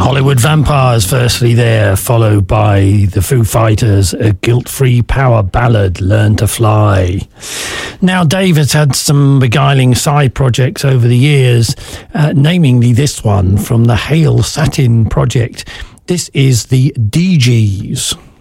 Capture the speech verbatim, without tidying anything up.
Hollywood Vampires, firstly there, followed by the Foo Fighters, a guilt-free power ballad, Learn to Fly. Now, Dave has had some beguiling side projects over the years, uh, namely this one from the Hail Satin project. This is the D Gs.